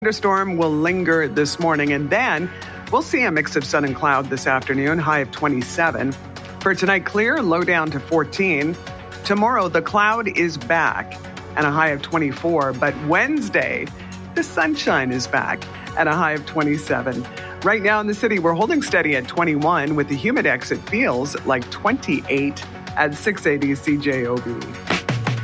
Thunderstorm will linger this morning, and then we'll see a mix of sun and cloud this afternoon, high of 27. For tonight, clear, low down to 14. Tomorrow, the cloud is back and a high of 24. But Wednesday, the sunshine is back at a high of 27. Right now in the city, we're holding steady at 21. With the humidex, it feels like 28 at 680 CJOB.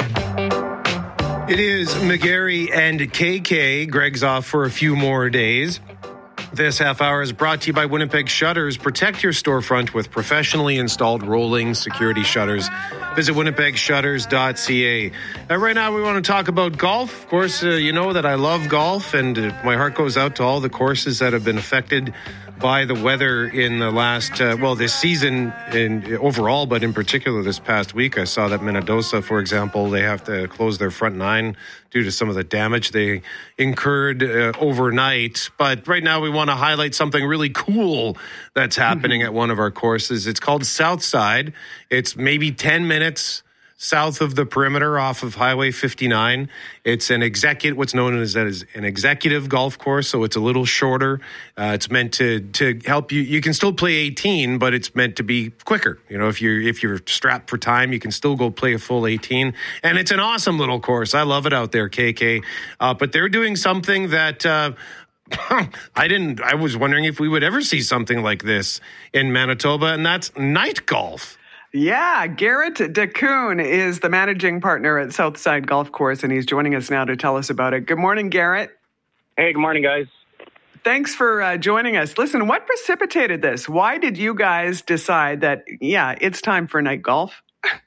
It is McGarry and KK. Greg's off for a few more days. This half hour is brought to you by Winnipeg Shutters. Protect your storefront with professionally installed rolling security shutters. Visit winnipegshutters.ca. Right now we want to talk about golf. Of course, you know that I love golf, and my heart goes out to all the courses that have been affected by the weather in the last, this season overall, but in particular this past week. I saw that Minnedosa, for example, they have to close their front nine due to some of the damage they incurred overnight. But right now we want to highlight something really cool that's happening at one of our courses. It's called Southside. It's maybe 10 minutes south of the perimeter off of Highway 59. It's what's known as an executive golf course, so it's a little shorter. It's meant to help you. You can still play 18, but it's meant to be quicker. You know, if you're strapped for time, you can still go play a full 18. And it's an awesome little course. I love it out there, KK. But they're doing something that I was wondering if we would ever see something like this in Manitoba, and that's night golf. Yeah, Garrett DeCoon is the managing partner at Southside Golf Course, and he's joining us now to tell us about it. Good morning, Garrett. Hey, good morning, guys. Thanks for joining us. Listen, what precipitated this? Why did you guys decide that, it's time for night golf?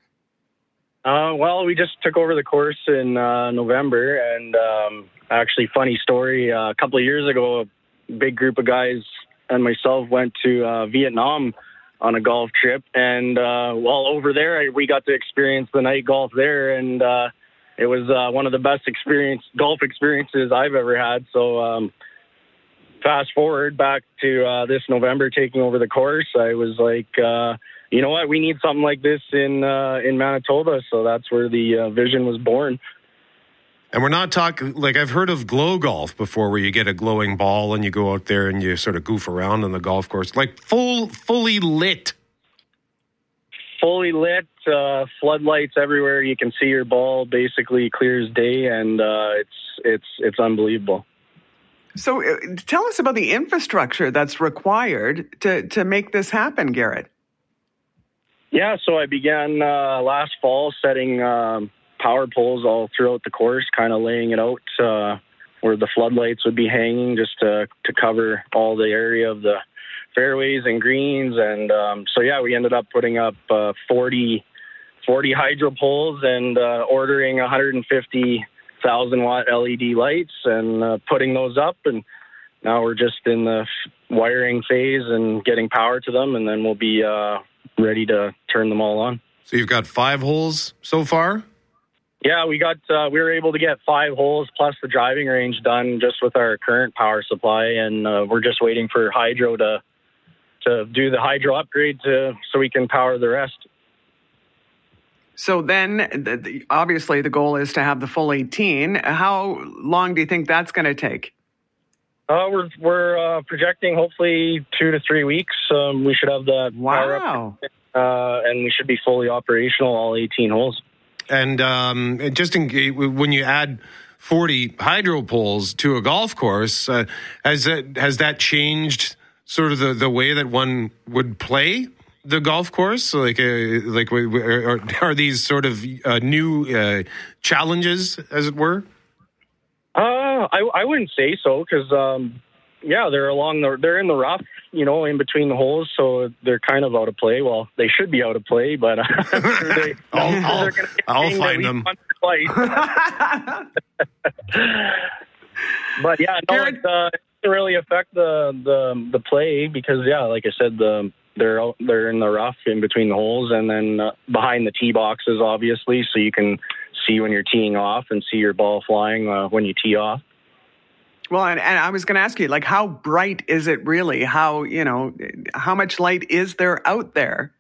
We just took over the course in November, and actually, funny story, a couple of years ago, a big group of guys and myself went to Vietnam on a golf trip, and over there we got to experience the night golf there, and it was one of the best golf experiences I've ever had. So fast forward back to this November taking over the course, I was like, you know what, we need something like this in Manitoba, so that's where the vision was born. And we're not talking, like, I've heard of glow golf before, where you get a glowing ball and you go out there and you sort of goof around on the golf course. Like fully lit. Fully lit, floodlights everywhere. You can see your ball basically clear as day, and it's unbelievable. So tell us about the infrastructure that's required to make this happen, Garrett. Yeah, so I began last fall setting power poles all throughout the course, kind of laying it out where the floodlights would be hanging, just to cover all the area of the fairways and greens. And we ended up putting up 40 hydro poles and ordering 150,000 watt LED lights and putting those up. And now we're just in the wiring phase and getting power to them, and then we'll be ready to turn them all on. So you've got 5 holes so far? Yeah, we were able to get 5 holes plus the driving range done just with our current power supply, and we're just waiting for hydro to do the hydro upgrade so we can power the rest. So then, obviously, the goal is to have the full 18. How long do you think that's going to take? We're projecting hopefully 2 to 3 weeks. We should have the power up, and we should be fully operational, all 18 holes. And when you add 40 hydro poles to a golf course, has that changed sort of the way that one would play the golf course? Are these sort of new challenges, as it were? I wouldn't say so, because they're in the rough, in between the holes, so they're kind of out of play. Well, they should be out of play, but I'll find them. But yeah, no, it doesn't really affect the play because, like I said, they're in the rough in between the holes, and then behind the tee boxes, obviously, so you can see when you're teeing off and see your ball flying when you tee off. Well, and I was going to ask you, like, how bright is it really? How much light is there out there?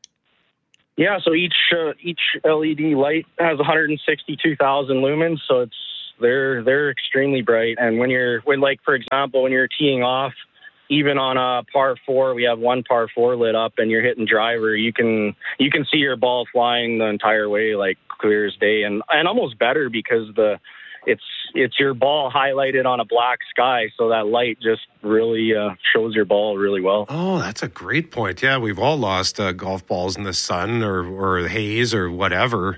Yeah, so each LED light has 162,000 lumens, so it's they're extremely bright. And for example, when you're teeing off, even on a par 4, we have one par 4 lit up, and you're hitting driver, you can see your ball flying the entire way, like clear as day, and almost better because it's your ball highlighted on a black sky, so that light just really shows your ball really well. Oh, that's a great point. Yeah, we've all lost golf balls in the sun or haze or whatever.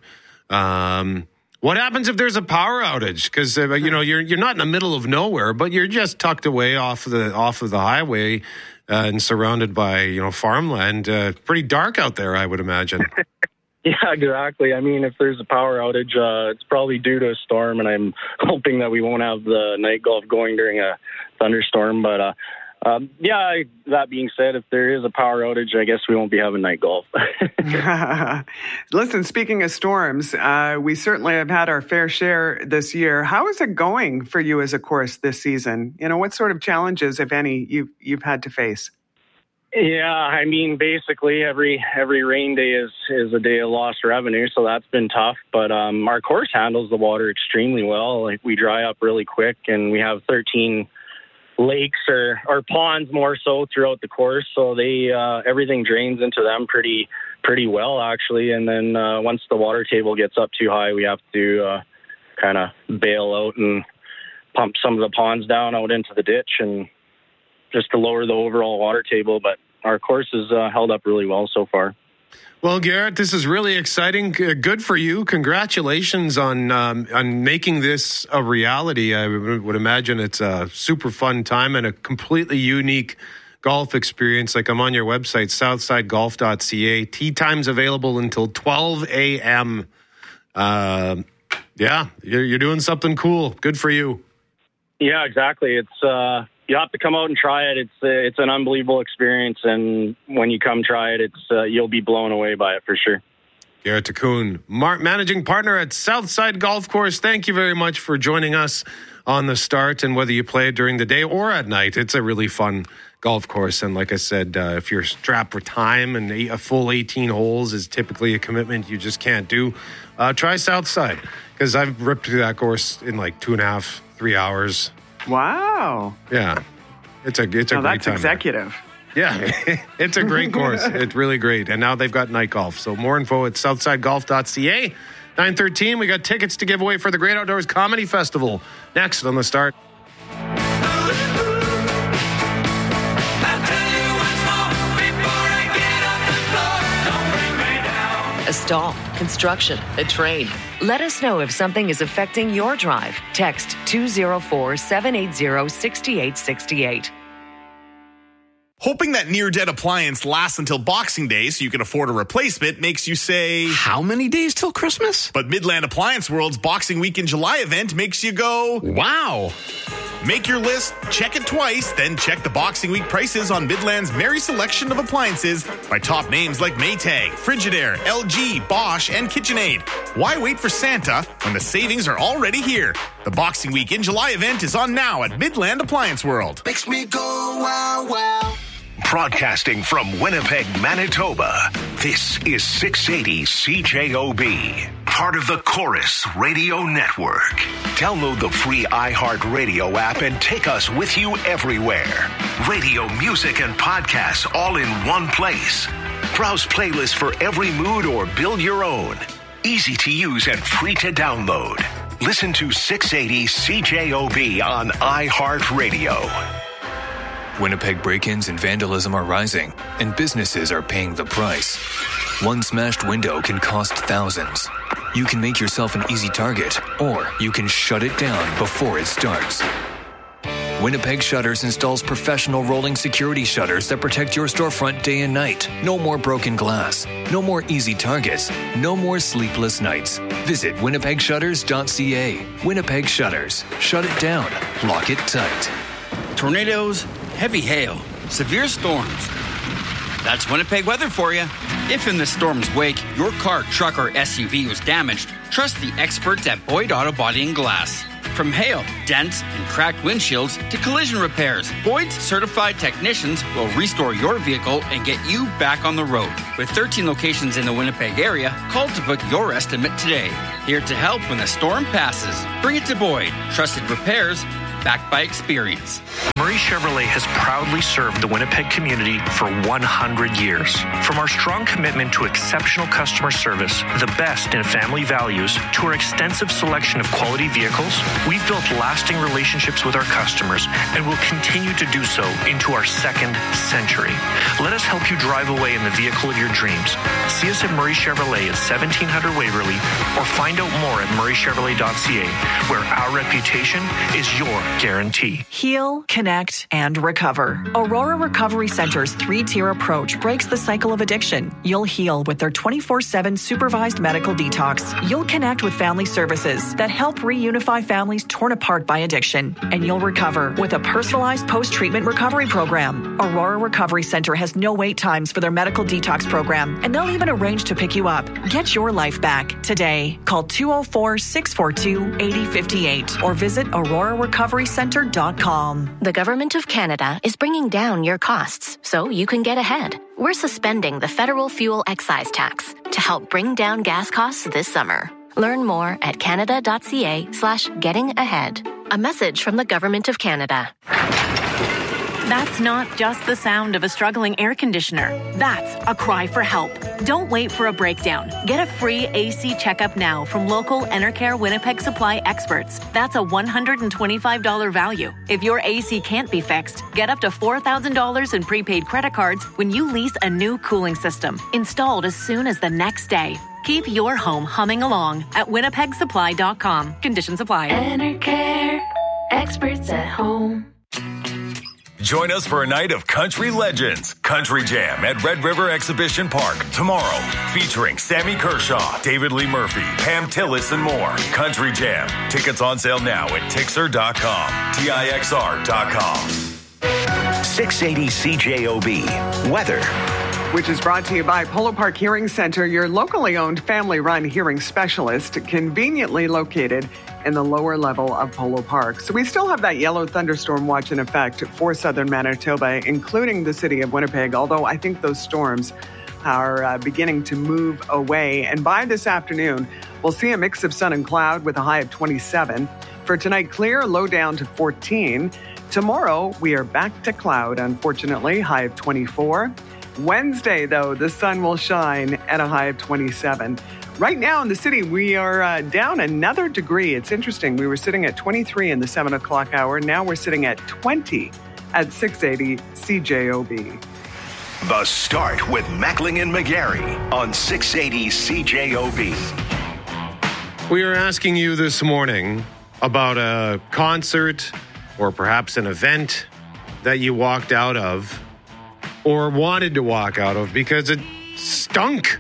What happens if there's a power outage? Because you're not in the middle of nowhere, but you're just tucked away off of the highway and surrounded by farmland. Pretty dark out there, I would imagine. Yeah, exactly. I mean, if there's a power outage, it's probably due to a storm, and I'm hoping that we won't have the night golf going during a thunderstorm. But that being said, if there is a power outage, I guess we won't be having night golf. Listen, speaking of storms, we certainly have had our fair share this year. How is it going for you as a course this season? What sort of challenges, if any, you've had to face? Yeah, I mean, basically every rain day is a day of lost revenue, so that's been tough. But our course handles the water extremely well. Like, we dry up really quick, and we have 13 lakes or ponds more so throughout the course, so they everything drains into them pretty well, actually. And then once the water table gets up too high, we have to kind of bail out and pump some of the ponds down out into the ditch, and just to lower the overall water table. But our course has held up really well so far. Well, Garrett, this is really exciting. Good for you. Congratulations on making this a reality. I would imagine it's a super fun time and a completely unique golf experience. Like, I'm on your website, southsidegolf.ca. Tee times available until 12 a.m. Yeah, you're doing something cool. Good for you. Yeah, exactly. It's you have to come out and try it. It's an unbelievable experience, and when you come try it, you'll be blown away by it for sure. Garrett Takun, managing partner at Southside Golf Course. Thank you very much for joining us on the start. And whether you play it during the day or at night, it's a really fun golf course. And like I said, if you're strapped for time, and a full 18 holes is typically a commitment you just can't do, try Southside, because I've ripped through that course in like 2.5, 3 hours. Wow. Yeah. It's a great time. That's executive. Yeah. It's a great course. It's really great. And now they've got night golf. So more info at southsidegolf.ca. 9:13, we got tickets to give away for the Great Outdoors Comedy Festival. Next on the start. A stall, construction, a trade. Let us know if something is affecting your drive. Text 204-780-6868. Hoping that near-dead appliance lasts until Boxing Day so you can afford a replacement makes you say, how many days till Christmas? But Midland Appliance World's Boxing Week in July event makes you go, wow. Make your list, check it twice, then check the Boxing Week prices on Midland's merry selection of appliances by top names like Maytag, Frigidaire, LG, Bosch, and KitchenAid. Why wait for Santa when the savings are already here? The Boxing Week in July event is on now at Midland Appliance World. Makes me go wow, wow. Broadcasting from Winnipeg, Manitoba, this is 680 CJOB, part of the Chorus Radio Network. Download the free iHeartRadio app and take us with you everywhere. Radio, music, and podcasts all in one place. Browse playlists for every mood or build your own. Easy to use and free to download. Listen to 680 CJOB on iHeartRadio. Winnipeg break-ins and vandalism are rising, and businesses are paying the price. One smashed window can cost thousands. You can make yourself an easy target, or you can shut it down before it starts. Winnipeg Shutters installs professional rolling security shutters that protect your storefront day and night. No more broken glass. No more easy targets. No more sleepless nights. Visit winnipegshutters.ca. Winnipeg Shutters. Shut it down. Lock it tight. Tornadoes, heavy hail, severe storms. That's Winnipeg weather for you. If in the storm's wake, your car, truck, or SUV was damaged, trust the experts at Boyd Auto Body and Glass. From hail, dents, and cracked windshields to collision repairs, Boyd's certified technicians will restore your vehicle and get you back on the road. With 13 locations in the Winnipeg area, call to book your estimate today. Here to help when the storm passes. Bring it to Boyd. Trusted repairs, backed by experience. Murray Chevrolet has proudly served the Winnipeg community for 100 years. From our strong commitment to exceptional customer service, the best in family values, to our extensive selection of quality vehicles, we've built lasting relationships with our customers and will continue to do so into our second century. Let us help you drive away in the vehicle of your dreams. See us at Murray Chevrolet at 1700 Waverly or find out more at murraychevrolet.ca, where our reputation is your guarantee. Heal, connect, and recover. Aurora Recovery Center's 3-tier approach breaks the cycle of addiction. You'll heal with their 24/7 supervised medical detox. You'll connect with family services that help reunify families torn apart by addiction. And you'll recover with a personalized post-treatment recovery program. Aurora Recovery Center has no wait times for their medical detox program, and they'll even arrange to pick you up. Get your life back today. Call 204-642-8058 or visit aurorarecoverycenter.com. The Government of Canada is bringing down your costs so you can get ahead. We're suspending the federal fuel excise tax to help bring down gas costs this summer. Learn more at canada.ca/gettingahead. A message from the Government of Canada. That's not just the sound of a struggling air conditioner. That's a cry for help. Don't wait for a breakdown. Get a free AC checkup now from local Enercare Winnipeg Supply experts. That's a $125 value. If your AC can't be fixed, get up to $4,000 in prepaid credit cards when you lease a new cooling system, installed as soon as the next day. Keep your home humming along at winnipegsupply.com. Conditions apply. Enercare, experts at home. Join us for a night of country legends. Country Jam at Red River Exhibition Park tomorrow. Featuring Sammy Kershaw, David Lee Murphy, Pam Tillis, and more. Country Jam. Tickets on sale now at Tixer.com. TIXR.com. 680 CJOB. Weather. Which is brought to you by Polo Park Hearing Center, your locally owned family-run hearing specialist, conveniently located in the lower level of Polo Park. So we still have that yellow thunderstorm watch in effect for southern Manitoba, including the city of Winnipeg, although I think those storms are beginning to move away. And by this afternoon, we'll see a mix of sun and cloud with a high of 27. For tonight, clear, low down to 14. Tomorrow, we are back to cloud, unfortunately, high of 24. Wednesday, though, the sun will shine at a high of 27. Right now in the city, we are down another degree. It's interesting. We were sitting at 23 in the 7 o'clock hour. Now we're sitting at 20 at 680 CJOB. The Start with Mackling and McGarry on 680 CJOB. We are asking you this morning about a concert or perhaps an event that you walked out of or wanted to walk out of because it stunk.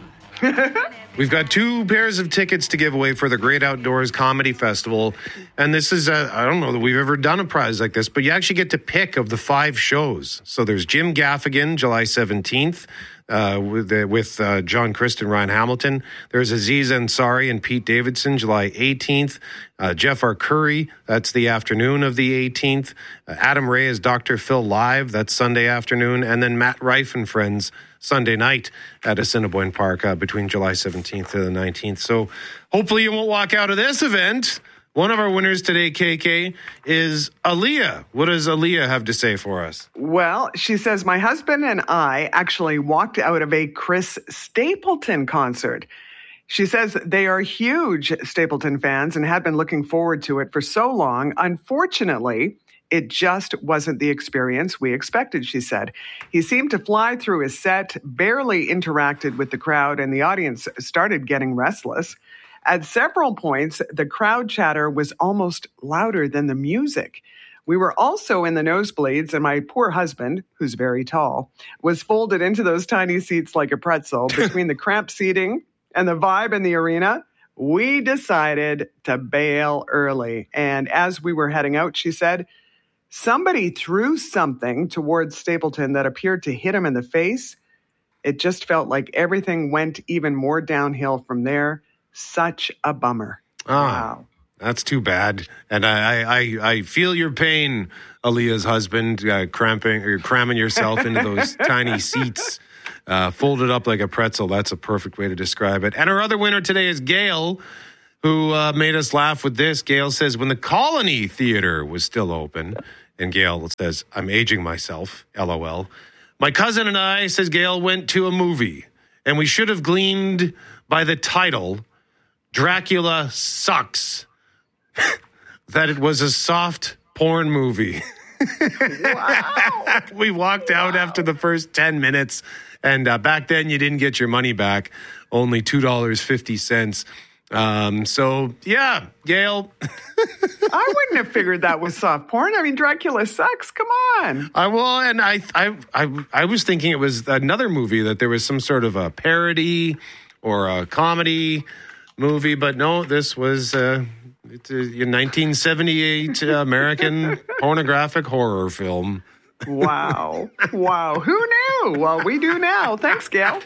We've got 2 pairs of tickets to give away for the Great Outdoors Comedy Festival. And this is, I don't know that we've ever done a prize like this, but you actually get to pick of the 5 shows. So there's Jim Gaffigan, July 17th, with John Christ and Ryan Hamilton. There's Aziz Ansari and Pete Davidson, July 18th. Jeff Arcuri, that's the afternoon of the 18th. Adam Ray is Dr. Phil Live, that's Sunday afternoon. And then Matt Rife and Friends, Sunday night at Assiniboine Park between July 17th to the 19th. So hopefully you won't walk out of this event. One of our winners today, KK, is Aaliyah. What does Aaliyah have to say for us? Well, she says, my husband and I actually walked out of a Chris Stapleton concert. She says they are huge Stapleton fans and had been looking forward to it for so long. Unfortunately, it just wasn't the experience we expected, she said. He seemed to fly through his set, barely interacted with the crowd, and the audience started getting restless. At several points, the crowd chatter was almost louder than the music. We were also in the nosebleeds, and my poor husband, who's very tall, was folded into those tiny seats like a pretzel. Between the cramped seating and the vibe in the arena, we decided to bail early. And as we were heading out, she said, somebody threw something towards Stapleton that appeared to hit him in the face. It just felt like everything went even more downhill from there. Such a bummer. Wow. That's too bad. And I feel your pain, Aaliyah's husband, cramming yourself into those tiny seats, folded up like a pretzel. That's a perfect way to describe it. And our other winner today is Gail, who made us laugh with this. Gail says, when the Colony Theater was still open, and Gail says, I'm aging myself, LOL. My cousin and I, says Gail, went to a movie, and we should have gleaned by the title, Dracula Sucks, that it was a soft porn movie. Wow. We walked out after the first 10 minutes, and back then you didn't get your money back, only $2.50. So, yeah, Gail. I wouldn't have figured that was soft porn. I mean, Dracula Sucks. Come on. I was thinking it was another movie, that there was some sort of a parody or a comedy movie, but no, this was it's a 1978 American pornographic horror film. Wow. Wow. Who knew? Well, we do now. Thanks, Gail.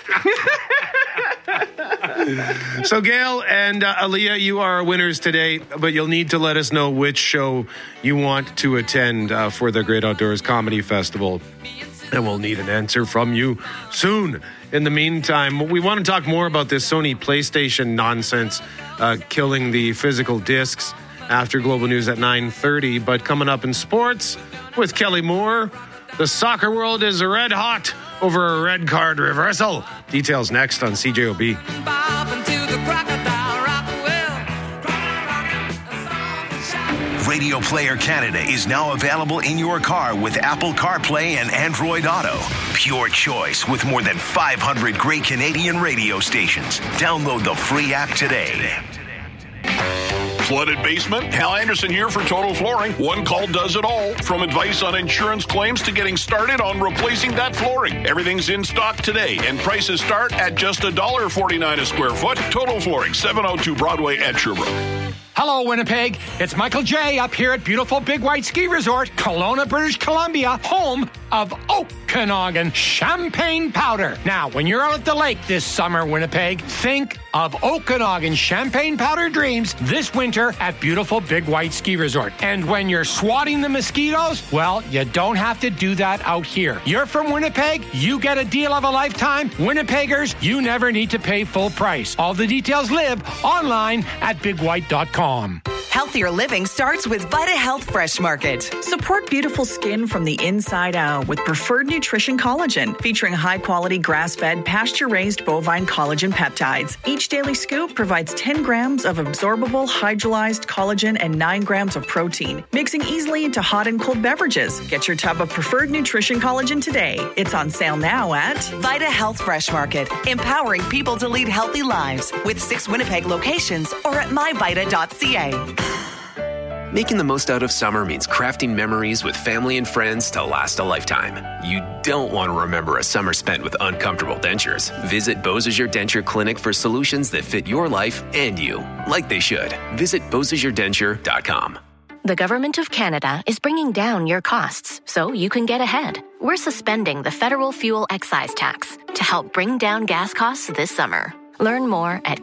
So, Gail and Aaliyah, you are our winners today, but you'll need to let us know which show you want to attend for the Great Outdoors Comedy Festival. And we'll need an answer from you soon. In the meantime, we want to talk more about this Sony PlayStation nonsense killing the physical discs after Global News at 9:30. But coming up in sports with Kelly Moore, the soccer world is red hot over a red card reversal. Details next on CJOB. Radio Player Canada is now available in your car with Apple CarPlay and Android Auto. Pure choice with more than 500 great Canadian radio stations. Download the free app today. Flooded basement? Hal Anderson here for Total Flooring. One call does it all. From advice on insurance claims to getting started on replacing that flooring. Everything's in stock today, and prices start at just $1.49 a square foot. Total Flooring, 702 Broadway at Sherbrooke. Hello, Winnipeg. It's Michael J. up here at beautiful Big White Ski Resort, Kelowna, British Columbia, home of Okanagan Champagne Powder. Now, when you're out at the lake this summer, Winnipeg, think of Okanagan Champagne Powder dreams this winter at beautiful Big White Ski Resort. And when you're swatting the mosquitoes, well, you don't have to do that out here. You're from Winnipeg, you get a deal of a lifetime. Winnipeggers, you never need to pay full price. All the details live online at bigwhite.com. Healthier living starts with Vita Health Fresh Market. Support beautiful skin from the inside out with Preferred Nutrition Collagen, featuring high-quality grass-fed, pasture-raised bovine collagen peptides. Each daily scoop provides 10 grams of absorbable hydrolyzed collagen and 9 grams of protein, mixing easily into hot and cold beverages. Get your tub of Preferred Nutrition Collagen today. It's on sale now at Vita Health Fresh Market, empowering people to lead healthy lives with 6 Winnipeg locations or at myvita.ca. Making the most out of summer means crafting memories with family and friends to last a lifetime. You don't want to remember a summer spent with uncomfortable dentures. Visit Beausejour Denture Clinic for solutions that fit your life and you, like they should. Visit BeausejourDenture.com. The Government of Canada is bringing down your costs so you can get ahead. We're suspending the federal fuel excise tax to help bring down gas costs this summer. Learn more at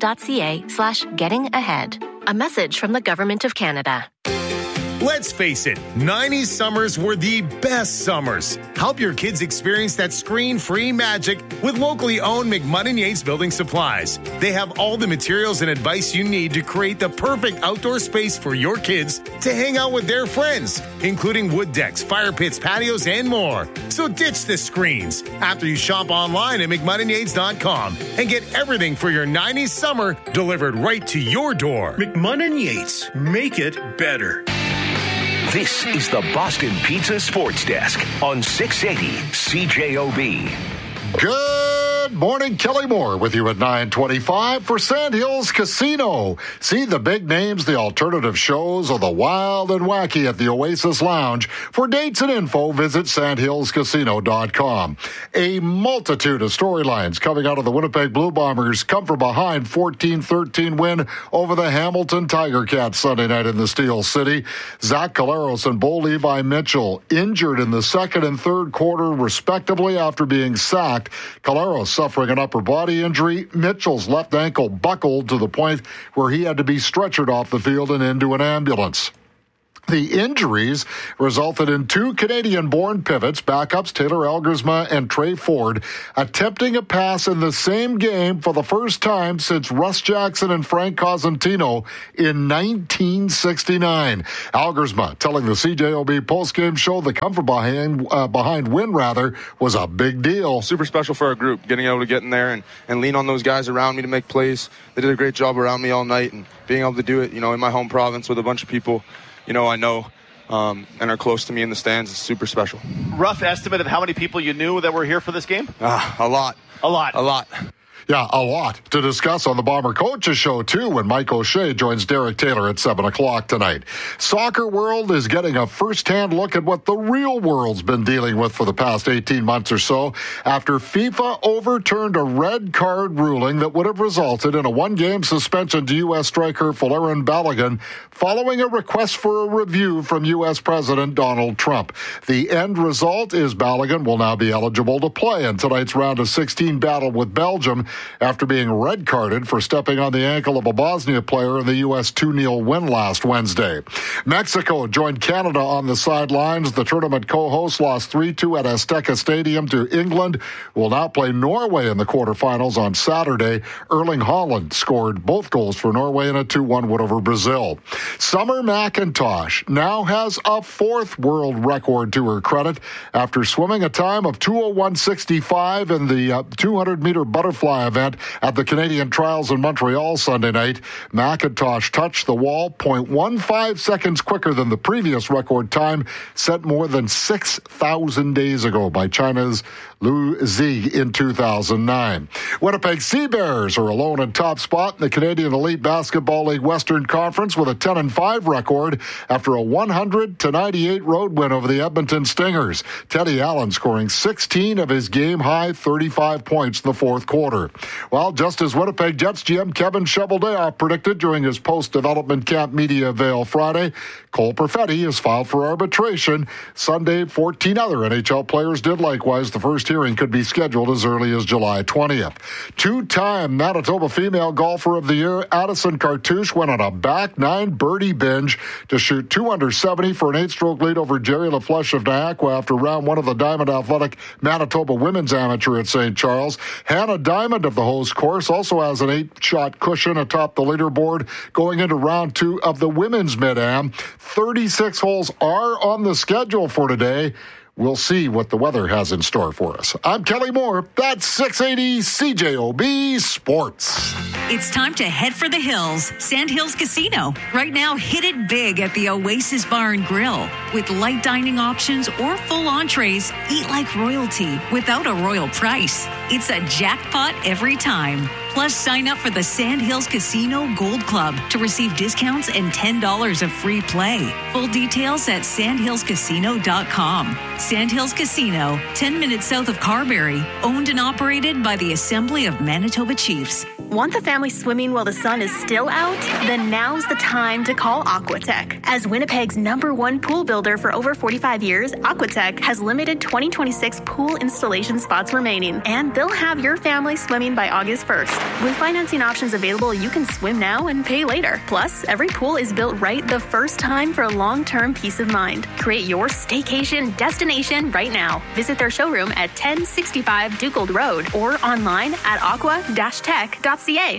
canada.ca/gettingahead. A message from the Government of Canada. Let's face it, 90s summers were the best summers. Help your kids experience that screen-free magic with locally owned McMunn & Yates Building Supplies. They have all the materials and advice you need to create the perfect outdoor space for your kids to hang out with their friends, including wood decks, fire pits, patios, and more. So ditch the screens after you shop online at McMunnandYates.com and get everything for your 90s summer delivered right to your door. McMunn & Yates. Make it better. This is the Boston Pizza Sports Desk on 680 CJOB. Good morning, Kelly Moore with you at 9:25 for Sandhills Casino. See the big names, the alternative shows, or the wild and wacky at the Oasis Lounge. For dates and info, visit sandhillscasino.com. A multitude of storylines coming out of the Winnipeg Blue Bombers come from behind 14-13 win over the Hamilton Tiger Cats Sunday night in the Steel City. Zach Collaros and Bo Levi Mitchell injured in the second and third quarter, respectively, after being sacked. Collaros suffering an upper body injury. Mitchell's left ankle buckled to the point where he had to be stretchered off the field and into an ambulance. The injuries resulted in two Canadian-born pivots, backups Taylor Elgersma and Trey Ford, attempting a pass in the same game for the first time since Russ Jackson and Frank Cosentino in 1969. Elgersma telling the CJOB postgame show the come from behind win, was a big deal. Super special for our group, getting able to get in there and lean on those guys around me to make plays. They did a great job around me all night, and being able to do it, in my home province with a bunch of people I know and are close to me in the stands is super special. Rough estimate of how many people you knew that were here for this game? A lot. A lot. A lot. Yeah, a lot to discuss on the Bomber Coaches Show, too, when Mike O'Shea joins Derek Taylor at 7 o'clock tonight. Soccer world is getting a first-hand look at what the real world's been dealing with for the past 18 months or so after FIFA overturned a red card ruling that would have resulted in a one-game suspension to U.S. striker Folarin Balogun following a request for a review from U.S. President Donald Trump. The end result is Balogun will now be eligible to play in tonight's round of 16 battle with Belgium after being red-carded for stepping on the ankle of a Bosnia player in the U.S. 2-0 win last Wednesday. Mexico joined Canada on the sidelines. The tournament co-hosts lost 3-2 at Azteca Stadium to England, who will now play Norway in the quarterfinals on Saturday. Erling Haaland scored both goals for Norway in a 2-1 win over Brazil. Summer McIntosh now has a fourth world record to her credit after swimming a time of 2:01.65 in the 200-meter butterfly event at the Canadian Trials in Montreal Sunday night. McIntosh touched the wall 0.15 seconds quicker than the previous record time set more than 6,000 days ago by China's Liu Zi in 2009. Winnipeg Sea Bears are alone in top spot in the Canadian Elite Basketball League Western Conference with a 10-5 record after a 100-98 road win over the Edmonton Stingers. Teddy Allen scoring 16 of his game-high 35 points in the fourth quarter. Well, just as Winnipeg Jets GM Kevin Cheveldayoff predicted during his post-development camp media avail Friday, Cole Perfetti is filed for arbitration. Sunday, 14 other NHL players did likewise. The first hearing could be scheduled as early as July 20th. Two-time Manitoba Female Golfer of the Year, Addison Cartouche, went on a back nine birdie binge to shoot 2 under 70 for an 8-stroke lead over Jerry LaFlèche of Niagara after round one of the Diamond Athletic Manitoba Women's Amateur at St. Charles. Hannah Diamond of the host course also has an 8-shot cushion atop the leaderboard going into round two of the Women's Mid-Am. 36 holes are on the schedule for today. We'll see what the weather has in store for us. I'm Kelly Moore. That's 680 CJOB Sports. It's time to head for the hills. Sandhills Casino. Right now, hit it big at the Oasis Bar and Grill. With light dining options or full entrees, eat like royalty without a royal price. It's a jackpot every time. Plus, sign up for the Sandhills Casino Gold Club to receive discounts and $10 of free play. Full details at sandhillscasino.com. Sandhills Casino, 10 minutes south of Carberry, owned and operated by the Assembly of Manitoba Chiefs. Want the family swimming while the sun is still out? Then now's the time to call Aquatech. As Winnipeg's #1 pool builder for over 45 years, Aquatech has limited 2026 pool installation spots remaining, and they'll have your family swimming by August 1st. With financing options available, you can swim now and pay later. Plus, every pool is built right the first time for long-term peace of mind. Create your staycation destination right now. Visit their showroom at 1065 Dugold Road or online at aqua-tech.ca.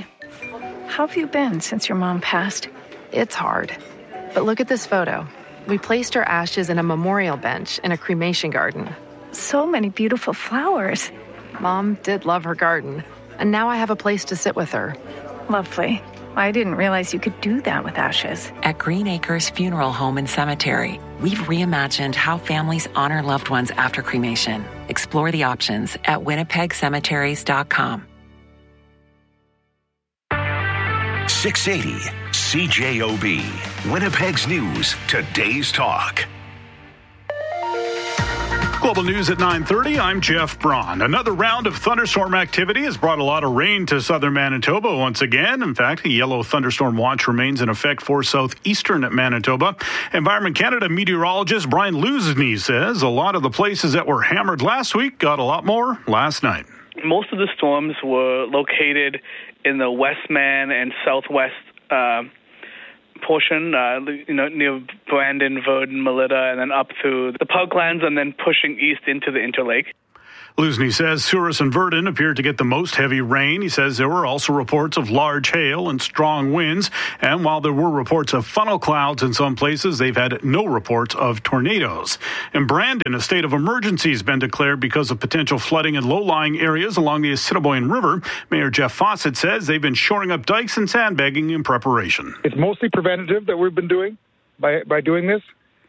How have you been since your mom passed? It's hard. But look at this photo. We placed her ashes in a memorial bench in a cremation garden. So many beautiful flowers. Mom did love her garden. And now I have a place to sit with her. Lovely. I didn't realize you could do that with ashes. At Green Acres Funeral Home and Cemetery, we've reimagined how families honor loved ones after cremation. Explore the options at winnipegcemeteries.com. 680 CJOB, Winnipeg's News, Today's Talk. Global News at 9:30. I'm Jeff Braun. Another round of thunderstorm activity has brought a lot of rain to southern Manitoba once again. In fact, a yellow thunderstorm watch remains in effect for southeastern Manitoba. Environment Canada meteorologist Brian Luzny says a lot of the places that were hammered last week got a lot more last night. Most of the storms were located in the Westman and Southwest portion, near Brandon, Verdon, Melita, and then up through the Parklands, and then pushing east into the Interlake. Lusney says Souris and Verdon appeared to get the most heavy rain. He says there were also reports of large hail and strong winds. And while there were reports of funnel clouds in some places, they've had no reports of tornadoes. In Brandon, a state of emergency has been declared because of potential flooding in low-lying areas along the Assiniboine River. Mayor Jeff Fawcett says they've been shoring up dikes and sandbagging in preparation. It's mostly preventative that we've been doing by doing this.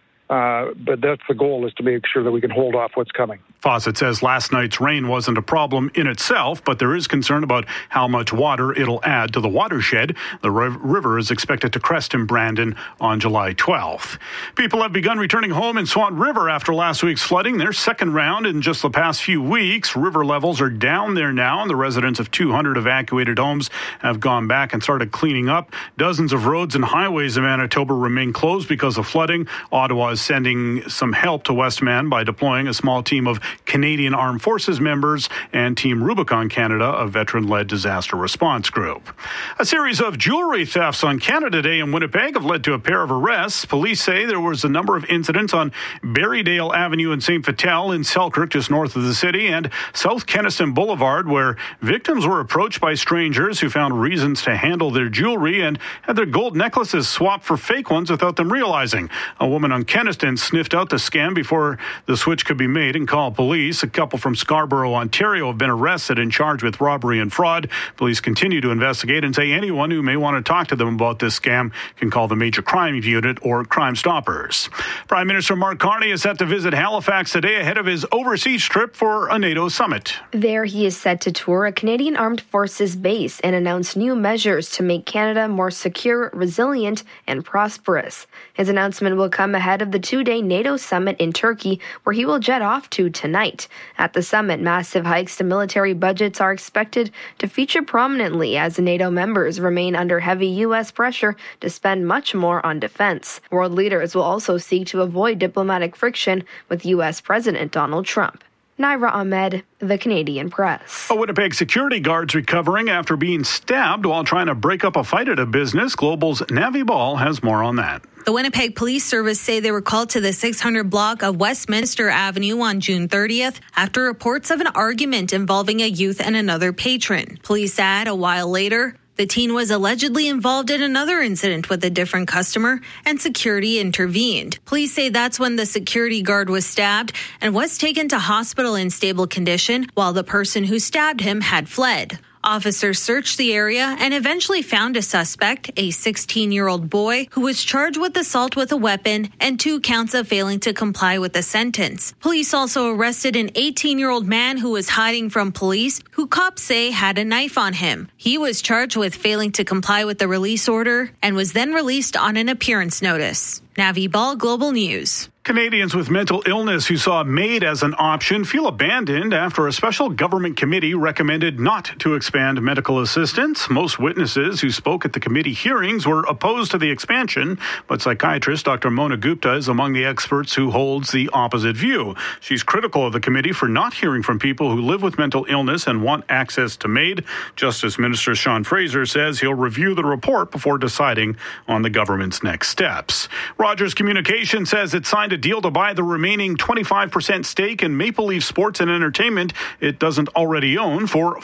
But that's the goal, is to make sure that we can hold off what's coming. Fawcett says last night's rain wasn't a problem in itself, but there is concern about how much water it'll add to the watershed. The river is expected to crest in Brandon on July 12th. People have begun returning home in Swan River after last week's flooding. Their second round in just the past few weeks. River levels are down there now, and the residents of 200 evacuated homes have gone back and started cleaning up. Dozens of roads and highways in Manitoba remain closed because of flooding. Ottawa is sending some help to Westman by deploying a small team of Canadian Armed Forces members and Team Rubicon Canada, a veteran-led disaster response group. A series of jewelry thefts on Canada Day in Winnipeg have led to a pair of arrests. Police say there was a number of incidents on Berrydale Avenue in St. Vital in Selkirk, just north of the city, and South Kenniston Boulevard, where victims were approached by strangers who found reasons to handle their jewelry and had their gold necklaces swapped for fake ones without them realizing. A woman on Kenniston sniffed out the scam before the switch could be made and called police. A couple from Scarborough, Ontario have been arrested and charged with robbery and fraud. Police continue to investigate and say anyone who may want to talk to them about this scam can call the Major Crime Unit or Crime Stoppers. Prime Minister Mark Carney is set to visit Halifax today ahead of his overseas trip for a NATO summit. There he is set to tour a Canadian Armed Forces base and announce new measures to make Canada more secure, resilient, and prosperous. His announcement will come ahead of the two-day NATO summit in Turkey, where he will jet off to tonight. At the summit, massive hikes to military budgets are expected to feature prominently as NATO members remain under heavy U.S. pressure to spend much more on defense. World leaders will also seek to avoid diplomatic friction with U.S. President Donald Trump. Naira Ahmed, The Canadian Press. A Winnipeg security guard's recovering after being stabbed while trying to break up a fight at a business. Global's Navi Ball has more on that. The Winnipeg Police Service say they were called to the 600 block of Westminster Avenue on June 30th after reports of an argument involving a youth and another patron. Police add a while later, the teen was allegedly involved in another incident with a different customer, and security intervened. Police say that's when the security guard was stabbed and was taken to hospital in stable condition, while the person who stabbed him had fled. Officers searched the area and eventually found a suspect, a 16-year-old boy, who was charged with assault with a weapon and 2 counts of failing to comply with the sentence. Police also arrested an 18-year-old man who was hiding from police, who cops say had a knife on him. He was charged with failing to comply with the release order and was then released on an appearance notice. Navi Ball, Global News. Canadians with mental illness who saw MAID as an option feel abandoned after a special government committee recommended not to expand medical assistance. Most witnesses who spoke at the committee hearings were opposed to the expansion, but psychiatrist Dr. Mona Gupta is among the experts who holds the opposite view. She's critical of the committee for not hearing from people who live with mental illness and want access to MAID. Justice Minister Sean Fraser says he'll review the report before deciding on the government's next steps. Rogers Communications says it signed a deal to buy the remaining 25% stake in Maple Leaf Sports and Entertainment it doesn't already own for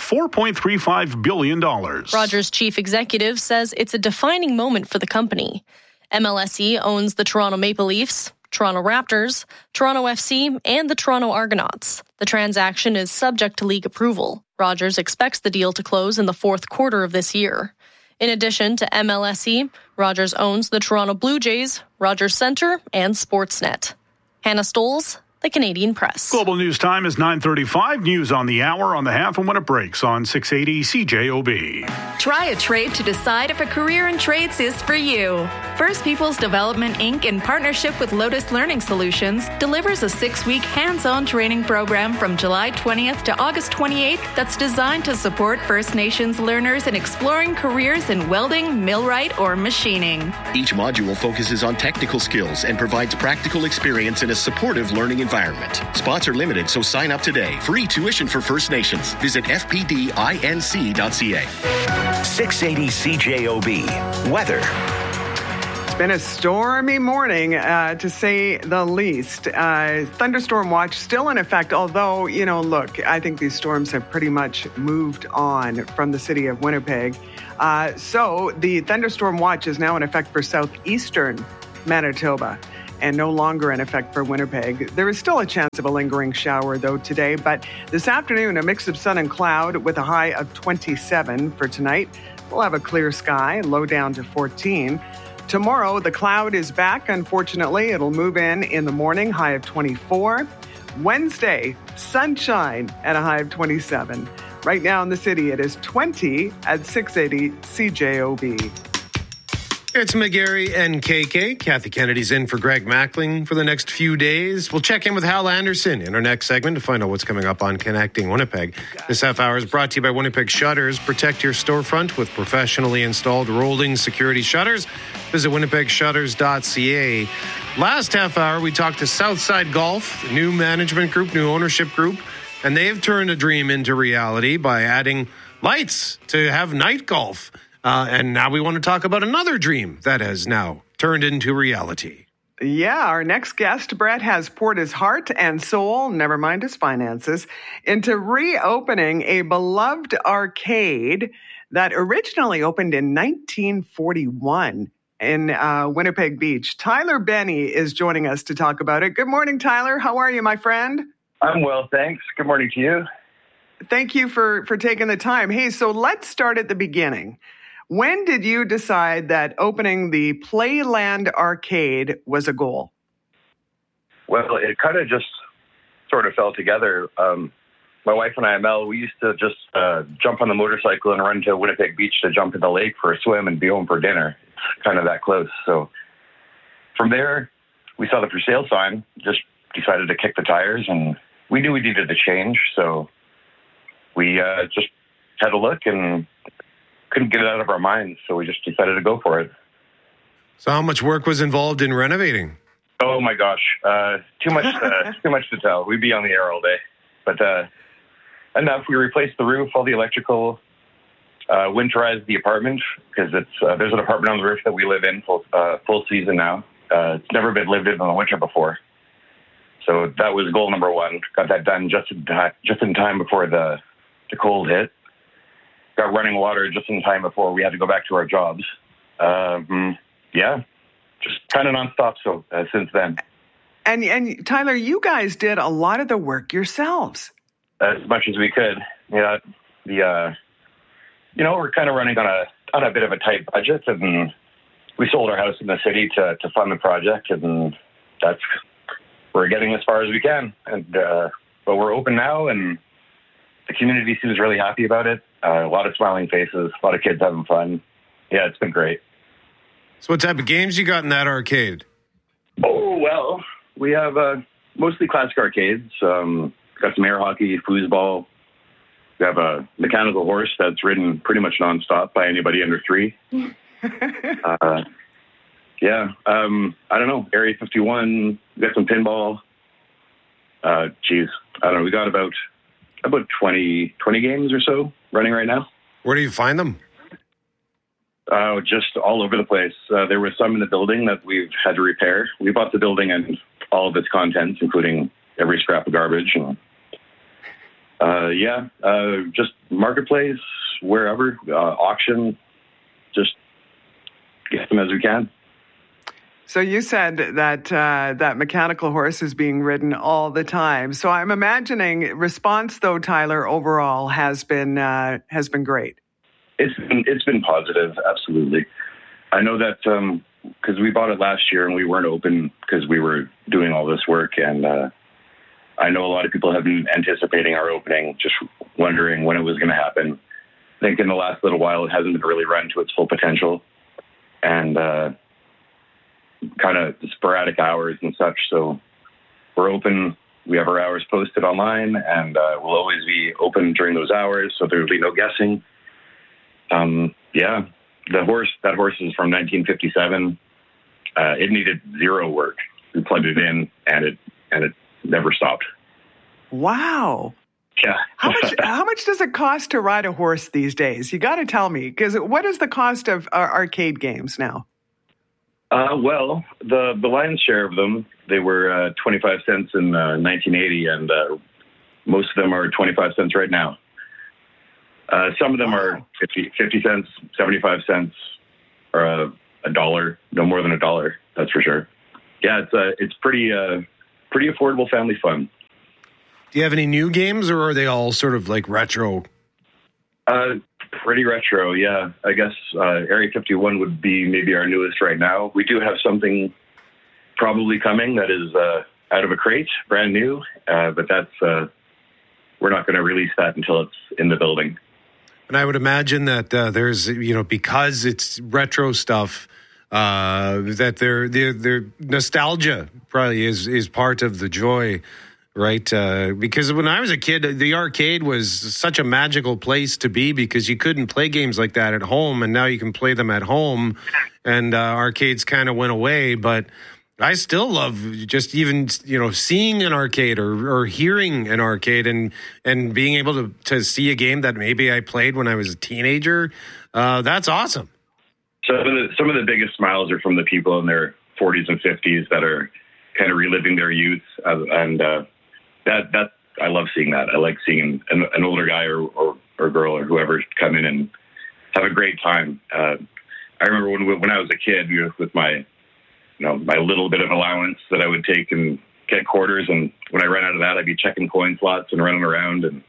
$4.35 billion. Rogers' chief executive says it's a defining moment for the company. MLSE owns the Toronto Maple Leafs, Toronto Raptors, Toronto FC, and the Toronto Argonauts. The transaction is subject to league approval. Rogers expects the deal to close in the fourth quarter of this year. In addition to MLSE, Rogers owns the Toronto Blue Jays, Rogers Centre, and Sportsnet. Hannah Stoles, The Canadian Press. Global News Time is 9:35. News on the hour, on the half, and when it breaks on 680 CJOB. Try a trade to decide if a career in trades is for you. First Peoples Development, Inc., in partnership with Lotus Learning Solutions, delivers a 6-week hands-on training program from July 20th to August 28th that's designed to support First Nations learners in exploring careers in welding, millwright, or machining. Each module focuses on technical skills and provides practical experience in a supportive learning environment. environment. Spots are limited, so sign up today. Free tuition for First Nations. Visit fpdinc.ca. 680 CJOB. Weather. It's been a stormy morning, to say the least. Thunderstorm watch still in effect, although, look, I think these storms have pretty much moved on from the city of Winnipeg. So the thunderstorm watch is now in effect for southeastern Manitoba and no longer in effect for Winnipeg. There is still a chance of a lingering shower, though, today. But this afternoon, a mix of sun and cloud with a high of 27 for tonight. We'll have a clear sky, low down to 14. Tomorrow, the cloud is back, unfortunately. It'll move in the morning, high of 24. Wednesday, sunshine at a high of 27. Right now in the city, it is 20 at 680 CJOB. It's McGarry and KK. Kathy Kennedy's in for Greg Mackling for the next few days. We'll check in with Hal Anderson in our next segment to find out what's coming up on Connecting Winnipeg. This half hour is brought to you by Winnipeg Shutters. Protect your storefront with professionally installed rolling security shutters. Visit winnipegshutters.ca. Last half hour, we talked to Southside Golf, new management group, new ownership group, and they've turned a dream into reality by adding lights to have night golf. And now we want to talk about another dream that has now turned into reality. Yeah, our next guest, Brett, has poured his heart and soul, never mind his finances, into reopening a beloved arcade that originally opened in 1941 in Winnipeg Beach. Tyler Benny is joining us to talk about it. Good morning, Tyler. How are you, my friend? I'm well, thanks. Good morning to you. Thank you for taking the time. Hey, so let's start at the beginning. When did you decide that opening the Playland Arcade was a goal? Well, it kind of just sort of fell together. My wife and I, Mel, we used to just jump on the motorcycle and run to Winnipeg Beach to jump in the lake for a swim and be home for dinner. It's kind of that close. So from there, we saw the for sale sign, just decided to kick the tires, and we knew we needed a change. So we just had a look and couldn't get it out of our minds, so we just decided to go for it. So how much work was involved in renovating? Oh my gosh, too much to tell. We'd be on the air all day. But enough. We replaced the roof, all the electrical, winterized the apartment, because there's an apartment on the roof that we live in full season now. It's never been lived in the winter before. So that was goal number one. Got that done just in time before the cold hit. Got running water just in time before we had to go back to our jobs. Just kind of nonstop since then. And Tyler, you guys did a lot of the work yourselves. As much as we could. Yeah, we're kind of running on a bit of a tight budget, and we sold our house in the city to fund the project, and we're getting as far as we can. And but we're open now, and the community seems really happy about it. A lot of smiling faces, a lot of kids having fun. Yeah, it's been great. So what type of games you got in that arcade? Oh, well, we have mostly classic arcades. Got some air hockey, foosball. We have a mechanical horse that's ridden pretty much nonstop by anybody under 3. I don't know, Area 51. We got some pinball. I don't know. We got about 20 games or so running right now. Where do you find them? Just all over the place. There was some in the building that we've had to repair. We bought the building and all of its contents, including every scrap of garbage. And, just marketplace, wherever, auction, just get them as we can. So you said that that mechanical horse is being ridden all the time. So I'm imagining response, though, Tyler, overall has been great. It's been positive, absolutely. I know that because we bought it last year and we weren't open because we were doing all this work, and I know a lot of people have been anticipating our opening, just wondering when it was going to happen. I think in the last little while it hasn't been really run to its full potential, and kind of sporadic hours and such. So we're open. We have our hours posted online, and we'll always be open during those hours, so there will be no guessing. That horse is from 1957. It needed zero work. We plugged it in, and it never stopped. Wow. Yeah. How much does it cost to ride a horse these days? You got to tell me, because what is the cost of arcade games now? Well, the lion's share of them, they were 25 cents in 1980, and most of them are 25 cents right now. Some of them are 50 cents, 75 cents, or $1, no more than $1. That's for sure. Yeah, it's pretty affordable family fun. Do you have any new games, or are they all sort of like retro? Pretty retro, yeah. I guess Area 51 would be maybe our newest right now. We do have something probably coming that is out of a crate, brand new, but that's we're not going to release that until it's in the building. And I would imagine that there's, because it's retro stuff, that their nostalgia probably is part of the joy. Right, because when I was a kid, the arcade was such a magical place to be because you couldn't play games like that at home, and now you can play them at home, and arcades kind of went away. But I still love just even seeing an arcade or hearing an arcade and being able to see a game that maybe I played when I was a teenager. That's awesome. Some of the biggest smiles are from the people in their 40s and 50s that are kind of reliving their youth and. That I love seeing that. I like seeing an older guy or girl or whoever come in and have a great time. I remember when I was a kid, with my my little bit of allowance that I would take and get quarters, and when I ran out of that, I'd be checking coin slots and running around, and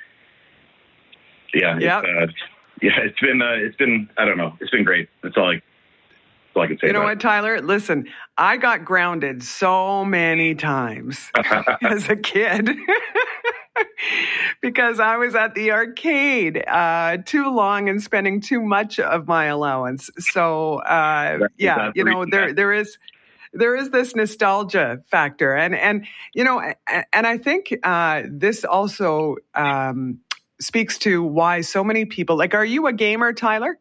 it's been I don't know, it's been great. That's all I can say. You know what, Tyler? Listen, I got grounded so many times as a kid because I was at the arcade too long and spending too much of my allowance. So, there is this nostalgia factor, and I think this also speaks to why so many people are you a gamer, Tyler?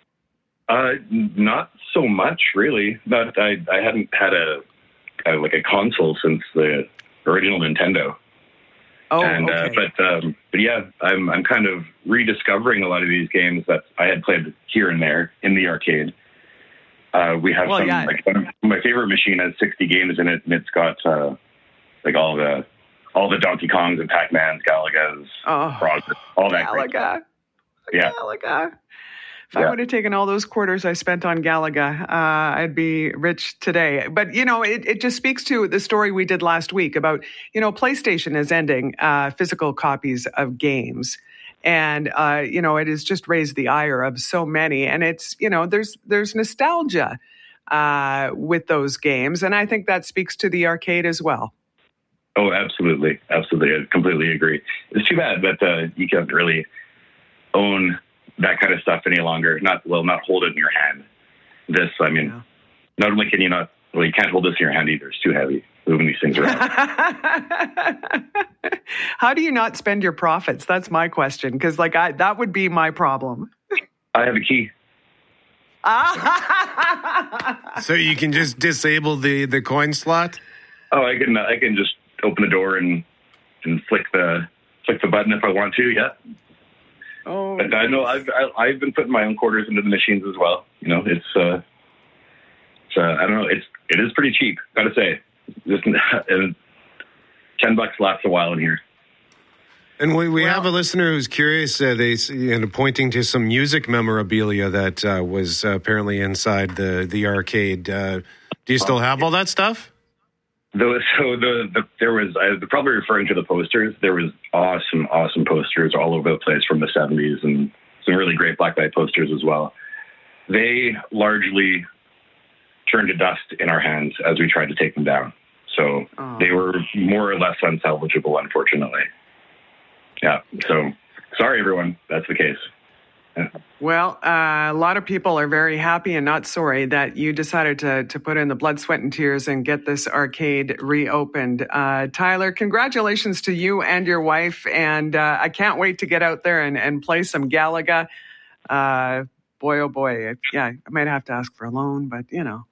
Not so much, really. But I hadn't had a console since the original Nintendo. Oh, okay. But yeah, I'm kind of rediscovering a lot of these games that I had played here and there in the arcade. We have my favorite machine has 60 games in it, and it's got all the Donkey Kongs and Pac-Mans, Galagas, Frogger, all that. Galaga. Yeah. Galaga. If I would have taken all those quarters I spent on Galaga, I'd be rich today. But, it just speaks to the story we did last week about, PlayStation is ending physical copies of games. And, it has just raised the ire of so many. And it's, there's nostalgia with those games. And I think that speaks to the arcade as well. Oh, absolutely. Absolutely. I completely agree. It's too bad that you can't really own that kind of stuff any longer. Not hold it in your hand. Not only can you not, you can't hold this in your hand either. It's too heavy moving these things around. How do you not spend your profits? That's my question. Because that would be my problem. I have a key. So you can just disable the coin slot? Oh, I can just open the door and flick the button if I want to. Yeah. Oh, but I know I've been putting my own quarters into the machines as well. It's I don't know. It is pretty cheap, gotta say. Just $10 lasts a while in here. And we have a listener who's curious. Pointing to some music memorabilia that was apparently inside the arcade. Do you still have all that stuff? There was probably referring to the posters. There was awesome posters all over the place from the 70s and some really great black and white posters as well. They largely turned to dust in our hands as we tried to take them down. So they were more or less unsalvageable, unfortunately. Yeah. So sorry, everyone. That's the case. Well, a lot of people are very happy and not sorry that you decided to put in the blood, sweat, and tears and get this arcade reopened. Tyler, congratulations to you and your wife. And I can't wait to get out there and play some Galaga. boy, oh boy. I might have to ask for a loan, but you know.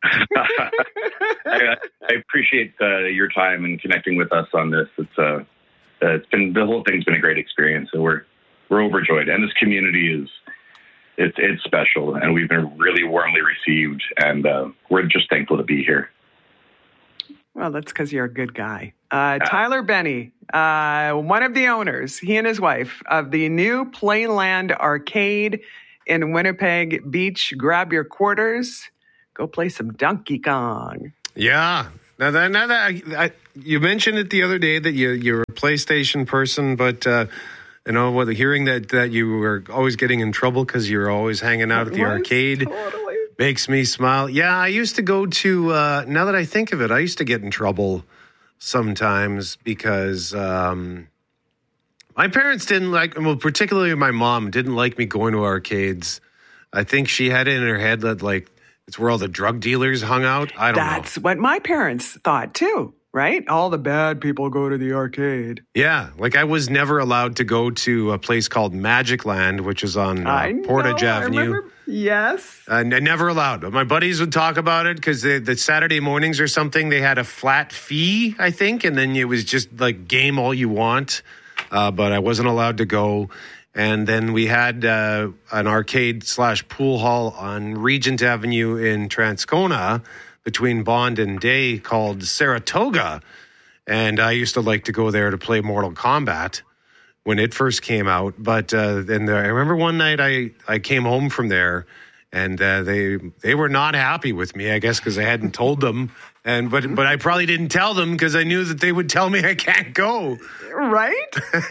I appreciate your time and connecting with us on this. It's been, the whole thing's been a great experience, so we're overjoyed. And this community it's special, and we've been really warmly received, and we're just thankful to be here. Well, that's because you're a good guy. Tyler Benny, one of the owners, he and his wife, of the new Playland Arcade in Winnipeg Beach. Grab your quarters. Go play some Donkey Kong. Yeah. Now that you mentioned it the other day that you're a PlayStation person, but hearing that you were always getting in trouble because you were always hanging out at the arcade makes me smile. Yeah, I used to go to. Now that I think of it, I used to get in trouble sometimes because my parents didn't like. Well, particularly my mom didn't like me going to arcades. I think she had it in her head that it's where all the drug dealers hung out. I don't know. That's what my parents thought too, right? All the bad people go to the arcade. Yeah, I was never allowed to go to a place called Magic Land, which is on Portage Avenue. I remember. Yes. Never allowed. My buddies would talk about it because the Saturday mornings or something, they had a flat fee, I think, and then it was just game all you want. But I wasn't allowed to go. And then we had an arcade/pool hall on Regent Avenue in Transcona between Bond and Day called Saratoga. And I used to like to go there to play Mortal Kombat when it first came out. But then I remember one night I came home from there and they were not happy with me, I guess, because I hadn't told them. But I probably didn't tell them because I knew that they would tell me I can't go. Right?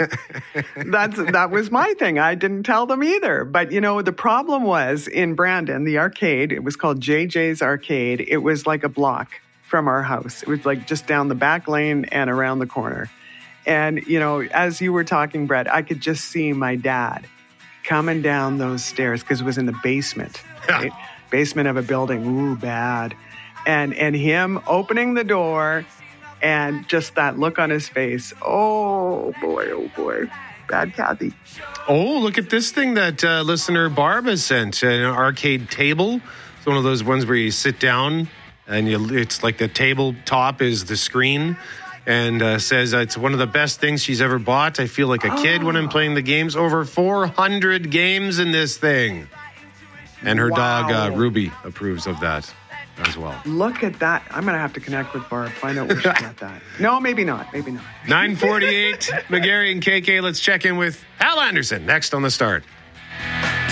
That was my thing. I didn't tell them either. But, the problem was in Brandon, the arcade, it was called JJ's Arcade. It was like a block from our house. It was just down the back lane and around the corner. And, as you were talking, Brett, I could just see my dad coming down those stairs because it was in the basement, right? Basement of a building. Ooh, bad. And him opening the door and just that look on his face. Oh, boy. Bad Kathy. Oh, look at this thing that listener Barb has sent. An arcade table. It's one of those ones where you sit down and it's like the tabletop is the screen. And says it's one of the best things she's ever bought. I feel like a kid when I'm playing the games. Over 400 games in this thing. And her dog, Ruby, approves of that as well. Look at that. I'm going to have to connect with Barb, find out where she got that. No, maybe not. 9:48, McGarry and KK. Let's check in with Hal Anderson next on The Start.